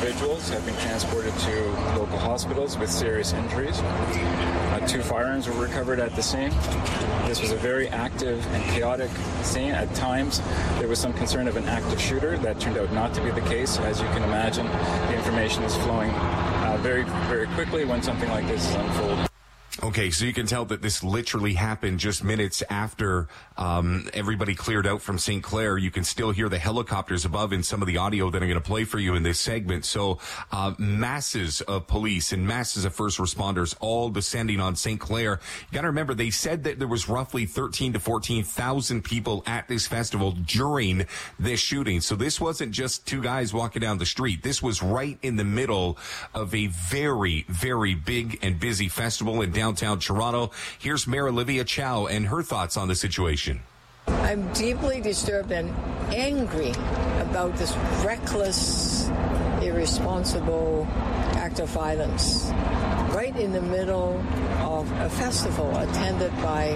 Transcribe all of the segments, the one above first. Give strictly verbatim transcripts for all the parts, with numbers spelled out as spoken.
individuals have been transported to local hospitals with serious injuries. Uh, two firearms were recovered at the scene. This was a very active and chaotic scene. At times, there was some concern of an active shooter. That turned out not to be the case. As you can imagine, the information is flowing uh, very, very quickly when something like this is unfolding. Okay, so you can tell that this literally happened just minutes after um, everybody cleared out from Saint Clair. You can still hear the helicopters above in some of the audio that I'm going to play for you in this segment. So uh, masses of police and masses of first responders all descending on Saint Clair. You got to remember, they said that there was roughly thirteen to fourteen thousand people at this festival during this shooting. So this wasn't just two guys walking down the street. This was right in the middle of a very, very big and busy festival in downtown Downtown Toronto. Here's Mayor Olivia Chow and her thoughts on the situation. I'm deeply disturbed and angry about this reckless, irresponsible act of violence right in the middle of a festival attended by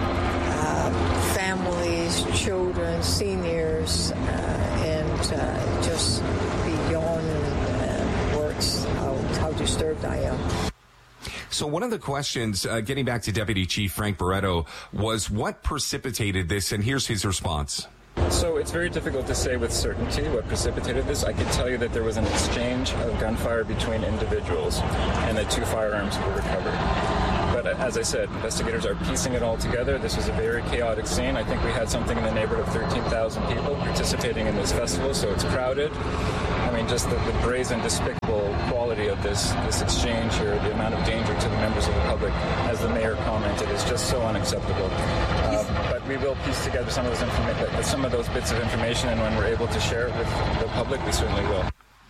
uh, families, children, seniors, uh, and uh, just beyond uh, words how, how disturbed I am. So one of the questions, uh, getting back to Deputy Chief Frank Barretto, was what precipitated this, and here's his response. So it's very difficult to say with certainty what precipitated this. I can tell you that there was an exchange of gunfire between individuals and that two firearms were recovered. But as I said, investigators are piecing it all together. This was a very chaotic scene. I think we had something in the neighborhood of thirteen thousand people participating in this festival, so it's crowded. I mean, just the, the brazen, despicable quality of this, this exchange here, the amount of danger to the members of the public, as the mayor commented, is just so unacceptable. Uh, but we will piece together some of those informa- some of those bits of information, and when we're able to share it with the public, we certainly will.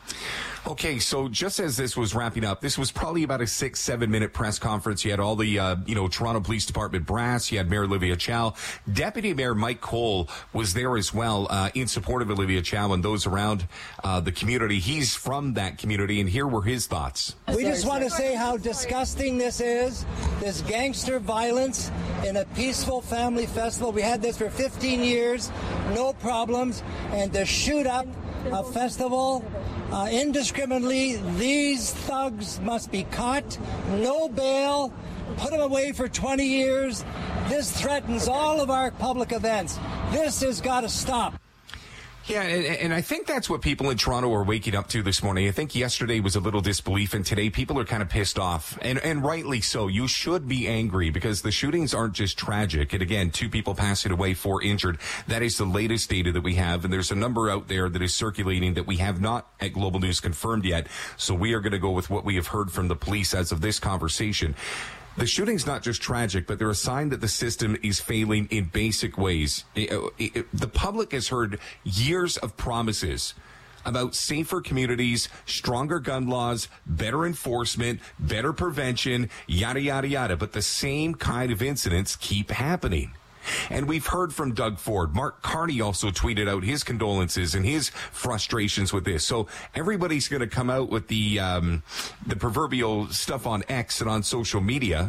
Okay, so just as this was wrapping up, this was probably about a six, seven minute press conference. You had all the, uh, you know, Toronto Police Department brass. You had Mayor Olivia Chow. Deputy Mayor Mike Cole was there as well, uh, in support of Olivia Chow and those around uh, the community. He's from that community, and here were his thoughts. We just want to say how disgusting this is, this gangster violence in a peaceful family festival. We had this for fifteen years, no problems, and to shoot up a festival Uh, indiscriminately, these thugs must be caught, no bail, put them away for twenty years. This threatens all of our public events. This has got to stop. Yeah, and, and I think that's what people in Toronto are waking up to this morning. I think yesterday was a little disbelief, and today people are kind of pissed off, and, and rightly so. You should be angry because the shootings aren't just tragic. And again, two people passing away, four injured. That is the latest data that we have, and there's a number out there that is circulating that we have not at Global News confirmed yet. So we are going to go with what we have heard from the police as of this conversation. The shooting's not just tragic, but they're a sign that the system is failing in basic ways. The public has heard years of promises about safer communities, stronger gun laws, better enforcement, better prevention, yada, yada, yada. But the same kind of incidents keep happening. And we've heard from Doug Ford. Mark Carney also tweeted out his condolences and his frustrations with this. So everybody's going to come out with the um, the proverbial stuff on X and on social media.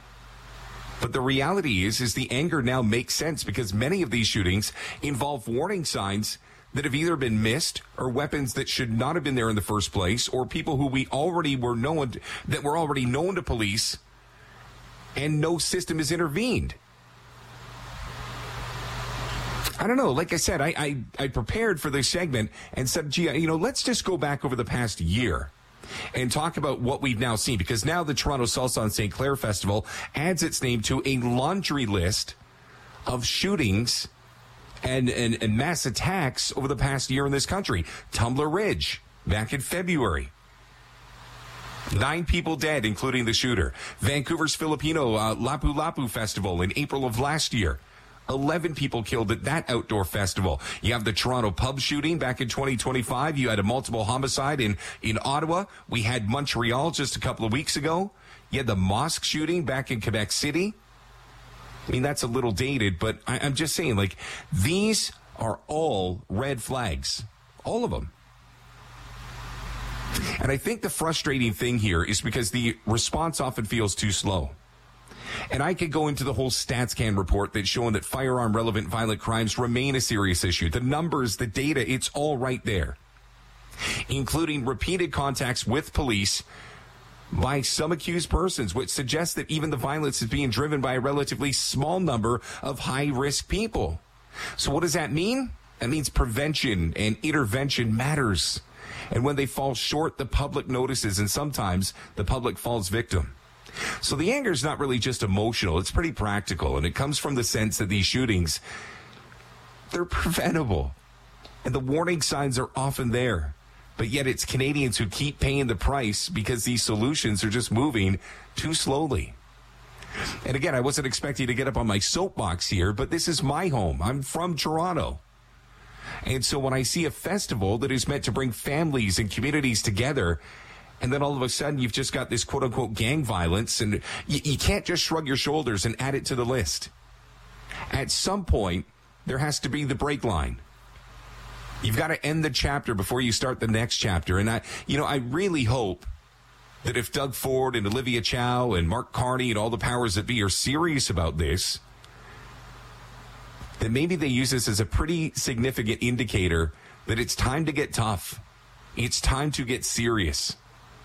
But the reality is, is the anger now makes sense because many of these shootings involve warning signs that have either been missed or weapons that should not have been there in the first place, or people who we already were known to, that were already known to police, and no system has intervened. I don't know. Like I said, I, I, I prepared for this segment and said, gee, you know, let's just go back over the past year and talk about what we've now seen, because now the Toronto Salsa on Saint Clair Festival adds its name to a laundry list of shootings and, and, and mass attacks over the past year in this country. Tumbler Ridge, back in February. Nine people dead, including the shooter. Vancouver's Filipino uh, Lapu Lapu Festival in April of last year. eleven people killed at that outdoor festival. You have the Toronto pub shooting back in twenty twenty-five. You had a multiple homicide in, in Ottawa. We had Montreal just a couple of weeks ago. You had the mosque shooting back in Quebec City. I mean, that's a little dated, but I, I'm just saying, like, these are all red flags. All of them. And I think the frustrating thing here is because the response often feels too slow. And I could go into the whole StatsCan report that's showing that firearm-relevant violent crimes remain a serious issue. The numbers, the data, it's all right there. including repeated contacts with police by some accused persons, which suggests that even the violence is being driven by a relatively small number of high-risk people. So what does that mean? That means prevention and intervention matters. And when they fall short, the public notices, and sometimes the public falls victim. So the anger is not really just emotional. It's pretty practical, and it comes from the sense that these shootings, they're preventable. And the warning signs are often there. But yet it's Canadians who keep paying the price because these solutions are just moving too slowly. And again, I wasn't expecting to get up on my soapbox here, but this is my home. I'm from Toronto. And so when I see a festival that is meant to bring families and communities together, and then all of a sudden you've just got this quote-unquote gang violence, and you, you can't just shrug your shoulders and add it to the list. At some point, there has to be the break line. You've got to end the chapter before you start the next chapter. And I, you know, I really hope that if Doug Ford and Olivia Chow and Mark Carney and all the powers that be are serious about this, that maybe they use this as a pretty significant indicator that it's time to get tough. It's time to get serious.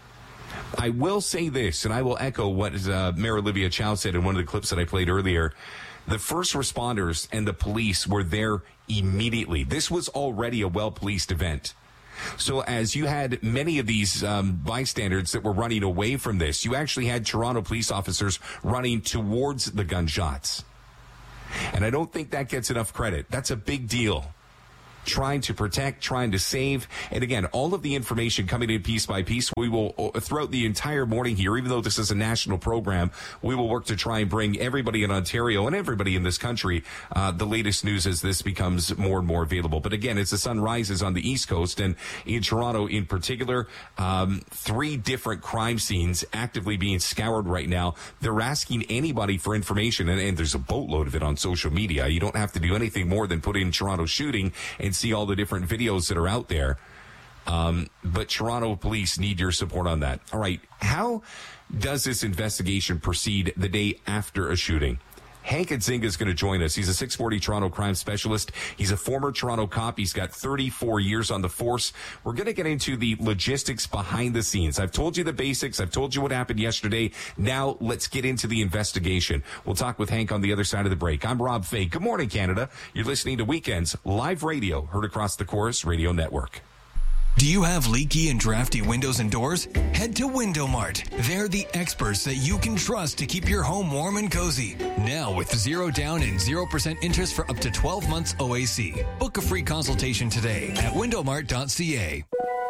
I will say this, and I will echo what uh, Mayor Olivia Chow said in one of the clips that I played earlier. The first responders and the police were there immediately. This was already a well-policed event. So as you had many of these um, bystanders that were running away from this, you actually had Toronto police officers running towards the gunshots. And I don't think that gets enough credit. That's a big deal. Trying to protect, trying to save. And again, all of the information coming in piece by piece, we will, throughout the entire morning here, even though this is a national program, we will work to try and bring everybody in Ontario and everybody in this country uh, the latest news as this becomes more and more available. But again, as the sun rises on the East Coast and in Toronto in particular, um, three different crime scenes actively being scoured right now. They're asking anybody for information, and, and there's a boatload of it on social media. You don't have to do anything more than put in Toronto shooting and see all the different videos that are out there. Um, but Toronto police need your support on that. All right. How does this investigation proceed the day after a shooting? Hank Nzinga is going to join us. He's a six forty Toronto crime specialist. He's a former Toronto cop. He's got thirty-four years on the force. We're going to get into the logistics behind the scenes. I've told you the basics. I've told you what happened yesterday. Now let's get into the investigation. We'll talk with Hank on the other side of the break. I'm Rob Fay. Good morning, Canada. You're listening to Weekends Live Radio, heard across the Chorus Radio Network. Do you have leaky and drafty windows and doors? Head to Window Mart. They're the experts that you can trust to keep your home warm and cozy. Now with zero down and zero percent interest for up to twelve months O A C. Book a free consultation today at window mart dot c a.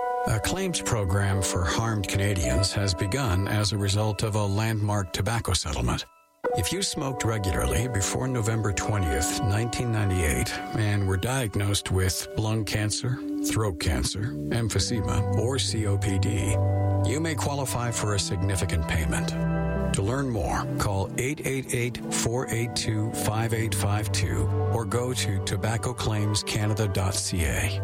A claims program for harmed Canadians has begun as a result of a landmark tobacco settlement. If you smoked regularly before November twentieth, nineteen ninety-eight, and were diagnosed with lung cancer, throat cancer, emphysema, or C O P D, you may qualify for a significant payment. To learn more, call eight eight eight, four eight two, five eight five two or go to tobacco claims canada dot c a.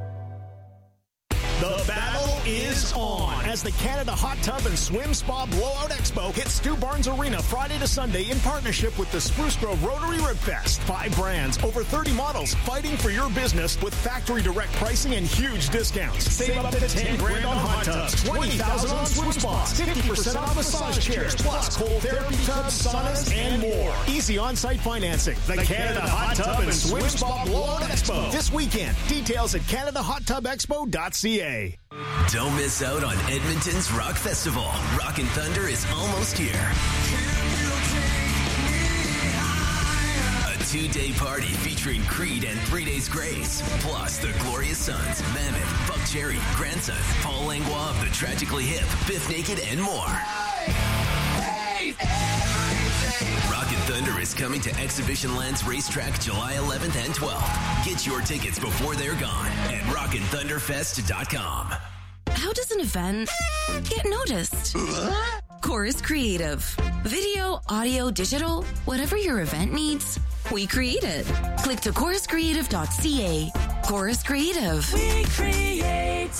The battle is on as the Canada Hot Tub and Swim Spa Blowout Expo hits Stu Barnes Arena Friday to Sunday in partnership with the Spruce Grove Rotary Rib Fest. Five brands, over thirty models, fighting for your business with factory direct pricing and huge discounts. Save up to ten grand on hot tubs, twenty thousand on swim spas, fifty percent off massage chairs, plus cold therapy tubs, saunas, and more. Easy on-site financing. The Canada Hot Tub and Swim Spa Blowout Expo this weekend. Details at canada hot tub expo dot c a. Don't miss out on Edmonton's Rock Festival. Rock and Thunder is almost here. A two-day party featuring Creed and Three Days Grace. Plus the Glorious Sons, Mammoth, Buck Cherry, Grandson, Paul Langlois of the Tragically Hip, Biff Naked, and more. Rock and Thunder is coming to Exhibition Lands Racetrack July eleventh and twelfth. Get your tickets before they're gone at rock and thunder fest dot com. How does an event get noticed? Chorus Creative. Video, audio, digital, whatever your event needs, we create it. Click to chorus creative dot c a. Chorus Creative. We create.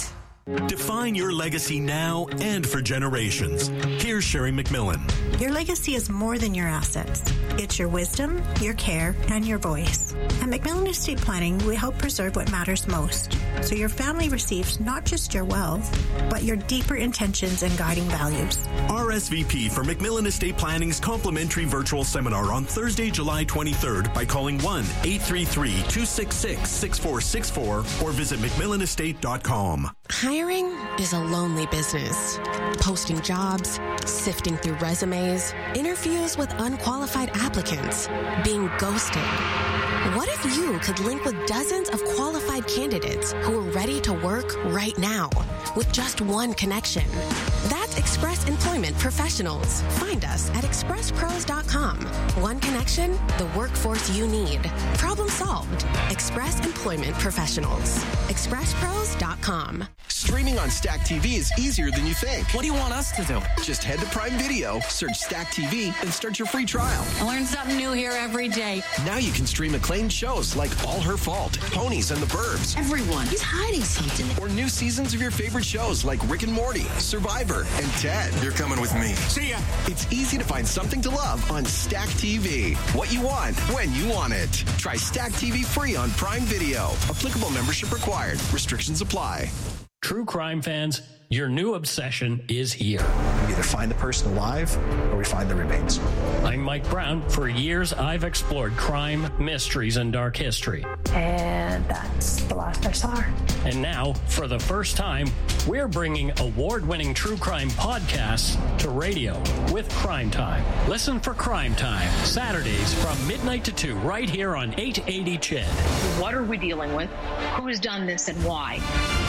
Define your legacy now and for generations. Here's Sherry McMillan. Your legacy is more than your assets. It's your wisdom, your care, and your voice. At McMillan Estate Planning, we help preserve what matters most, so your family receives not just your wealth, but your deeper intentions and guiding values. R S V P for McMillan Estate Planning's complimentary virtual seminar on Thursday, July twenty-third by calling one eight three three, two six six, six four six four or visit mcmillan estate dot com. Hiring is a lonely business. Posting jobs, sifting through resumes, interviews with unqualified applicants, being ghosted. What if you could link with dozens of qualified candidates who are ready to work right now with just one connection? That's Express Employment Professionals. Find us at express pros dot com. One connection, the workforce you need. Problem solved. Express Employment Professionals. express pros dot com. Streaming on Stack T V is easier than you think. What do you want us to do? Just head to Prime Video, search Stack T V, and start your free trial. I learn something new here every day. Now you can stream acclaimed shows like All Her Fault, Ponies and the Burbs. Everyone is hiding something. Or new seasons of your favorite shows like Rick and Morty, Survivor, and Ted. You're coming with me. See ya. It's easy to find something to love on Stack T V. What you want, when you want it. Try Stack T V free on Prime Video. Applicable membership required. Restrictions apply. True crime fans, your new obsession is here. We either find the person alive or we find the remains. I'm Mike Brown. For years, I've explored crime, mysteries, and dark history. And that's the last I saw her. And now, for the first time, we're bringing award-winning true crime podcasts to radio with Crime Time. Listen for Crime Time, Saturdays from midnight to two, right here on eight eighty C H E D. What are we dealing with? Who has done this and why?